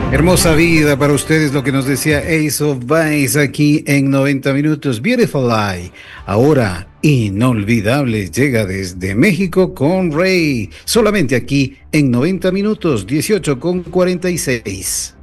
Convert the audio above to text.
Hermosa vida para ustedes, lo que nos decía Ace of Base aquí en 90 minutos. Beautiful Lie. Ahora, inolvidable, llega desde México con Rey. Solamente aquí en 90 minutos, 18 con 46.